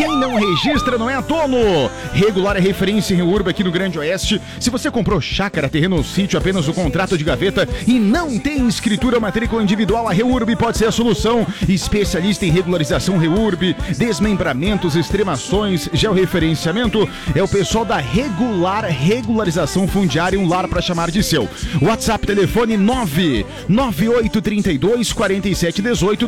Quem não registra não é dono. Regular é referência em Reurb aqui no Grande Oeste. Se você comprou chácara, terreno ou sítio, apenas o contrato de gaveta e não tem escritura matrícula individual, a Reurb pode ser a solução. Especialista em regularização Reurb, desmembramentos, extremações, georreferenciamento. É o pessoal da Regularização Fundiária, um lar para chamar de seu. WhatsApp, telefone 998324718,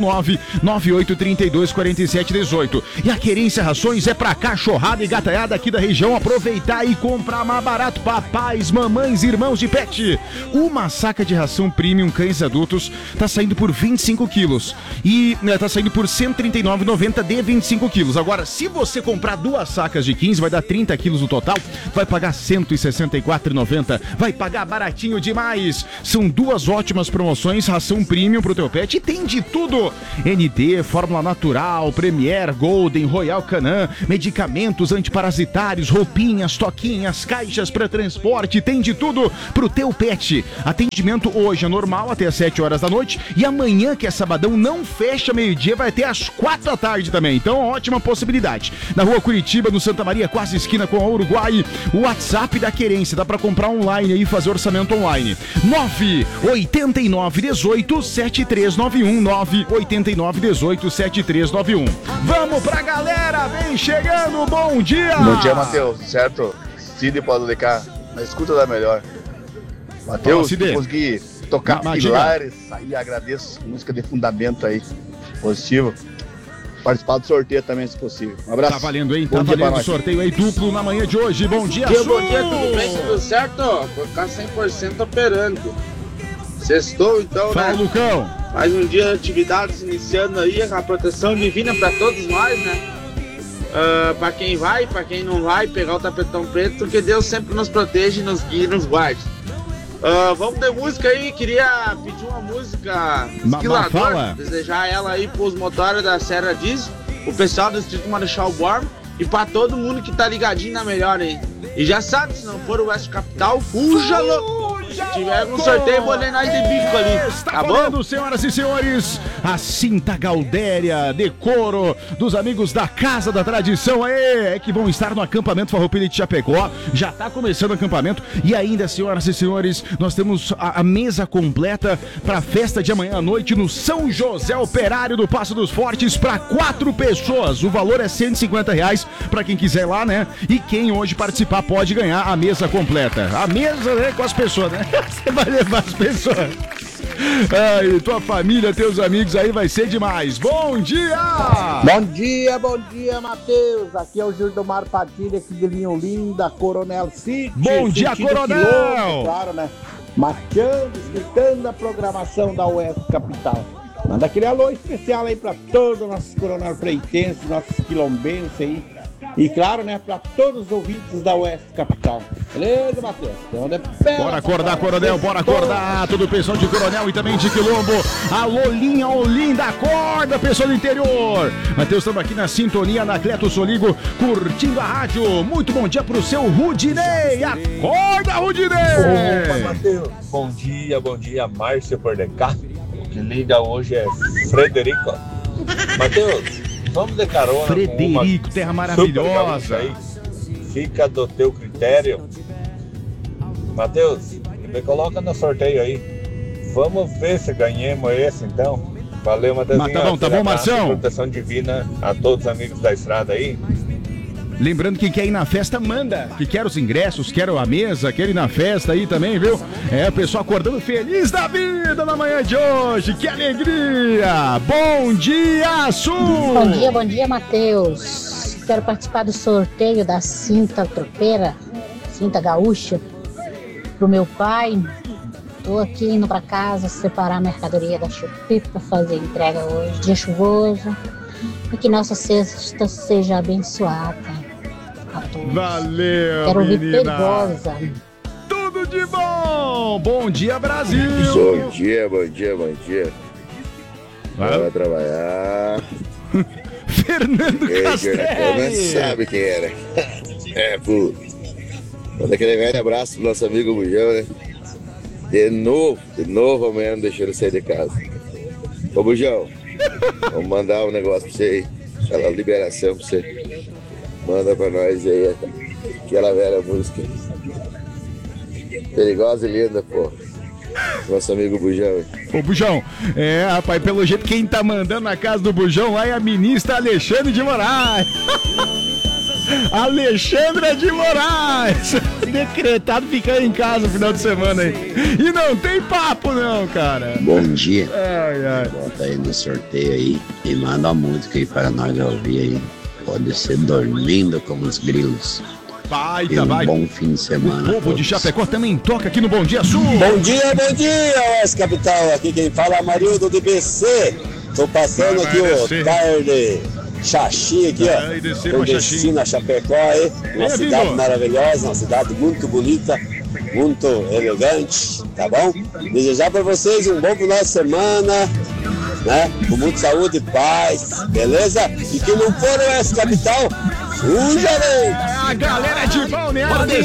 998324718. E a Querência Rações é pra cachorrada e gataiada aqui da região aproveitar e comprar mais barato. Papais, mamães, irmãos de pet. Uma saca de ração premium cães adultos tá saindo por 25 quilos e tá saindo por R$ 139,90 de 25 quilos. Agora, se você comprar duas sacas de 15, vai dar 30 quilos no total, vai pagar R$ 164,90. Vai pagar baratinho demais. São duas ótimas promoções, ração premium pro teu pet e tem de tudo. ND, Fórmula Natural, Premier, Golden, Royal Canin, medicamentos antiparasitários, roupinhas, toquinhas, caixas para transporte, tem de tudo pro teu pet. Atendimento hoje é normal até às 7 horas da noite e amanhã, que é sabadão, não fecha meio-dia, vai até às 4 da tarde também. Então, ótima possibilidade. Na Rua Curitiba, no Santa Maria, quase esquina com a Uruguai. O WhatsApp da Querência, dá para comprar online aí, fazer orçamento online. 989187391, 989187391. Vamos pra galera, vem chegando, bom dia! Bom dia, Matheus, certo? Cid pode ligar na escuta da melhor. Matheus, se conseguir tocar Pilares, aí agradeço, música de fundamento aí, positivo. Participar do sorteio também, se possível. Um abraço. Tá valendo, hein? Tá valendo o sorteio aí duplo na manhã de hoje. Bom dia, Su! Bom dia, tudo bem? Tudo certo? Vou ficar 100% operando. Sextou, então, Fala, né? Lucão! Mais um dia de atividades iniciando aí, com a proteção divina pra todos nós, né? Pra quem vai, pra quem não vai, pegar o tapetão preto, que Deus sempre nos protege, nos guie e nos guarde. Vamos ter música aí, queria pedir uma música Esquilador, desejar ela aí pros motórios da Serra Diesel, o pessoal do Distrito Marechal Borba e pra todo mundo que tá ligadinho na melhor aí. E já sabe, se não for o Oeste Capital, fuja louco! Se tiver algum sorteio, vou ler nós de bico ali. Tá bom? Senhoras e senhores, a Cinta Galdéria, decoro dos amigos da Casa da Tradição, é que vão estar no acampamento Farroupilha de Chapecó. Já tá começando o acampamento. E ainda, senhoras e senhores, nós temos a mesa completa para a festa de amanhã à noite no São José Operário do Passo dos Fortes para 4 pessoas. O valor é R$150 para quem quiser ir lá, né? E quem hoje participar pode ganhar a mesa completa. A mesa, né, com as pessoas, né? Você vai levar as pessoas. Ai, tua família, teus amigos aí, vai ser demais. Bom dia! Bom dia, Matheus. Aqui é o Gildomar Padilha, aqui de Linho Linda, Coronel City. Bom dia, Coronel! Quilômetro, claro, né? Marcando, escutando a programação da Oeste Capital. Manda aquele alô especial aí pra todos os nossos coronel freitenses, nossos quilombenses aí. E claro, né, para todos os ouvintes da Oeste Capital. Beleza, Matheus? Então, bora acordar, Coronel, bora acordar. Todo o pessoal de Coronel e também de Quilombo. Alô, linha Olinda, acorda, pessoal do interior. Matheus, estamos aqui na sintonia da Cleto Soligo, curtindo a rádio. Muito bom dia pro seu Rudinei. Acorda, Rudinei! Opa, Matheus. Bom dia, Márcio por cá. O que liga hoje é Frederico. Matheus, vamos de carona. Frederico, terra maravilhosa. Aí. Fica do teu critério. Matheus, me coloca no sorteio aí. Vamos ver se ganhamos esse então. Valeu, Matheusinho. Tá bom, Marção. Proteção divina a todos os amigos da estrada aí. Lembrando que quem quer ir na festa, manda. Que quer os ingressos, quer a mesa, quer ir na festa aí também, viu? É, o pessoal acordando feliz da vida na manhã de hoje. Que alegria! Bom dia, Su! Bom dia, Matheus. Quero participar do sorteio da cinta tropeira, cinta gaúcha, pro meu pai. Tô aqui indo pra casa separar a mercadoria da Shopee pra fazer entrega hoje. Dia chuvoso. E que nossa sexta seja abençoada. Valeu, quero ouvir menina. Perigosa. Tudo de bom! Bom dia, Brasil! Bom dia. Vai trabalhar. Fernando Castelli! Sabe quem era. Manda aquele velho abraço pro nosso amigo Bujão, né? De novo amanhã não deixou ele sair de casa. Ô Bujão, vamos mandar um negócio pra você aí. Aquela liberação pra você. Manda pra nós aí aquela velha música. Perigosa e linda, pô. Nosso amigo Bujão. Ô, Bujão, rapaz, pelo jeito quem tá mandando na casa do Bujão lá é a ministra Alexandre de Moraes. Alexandra de Moraes. Decretado ficar em casa no final de semana aí. E não tem papo não, cara. Bom dia. Ai. Bota aí no sorteio aí e manda a música aí para nós ouvir aí. Pode ser Dormindo como os Grilos. Vai. Bom fim de semana. O povo de Chapecó também toca aqui no Bom Dia Sul. Bom dia, Oeste Capital. Aqui quem fala é Amarildo do BC. Tô passando aqui o tarde Xaxim aqui, ó. Com destino a Chapecó aí. Uma cidade maravilhosa, uma cidade muito bonita, muito elegante, tá bom? Desejar para vocês um bom final de semana, né? Com muita saúde e paz, beleza? E quem não for o Oeste Capital, fuja, né? A galera de Balneário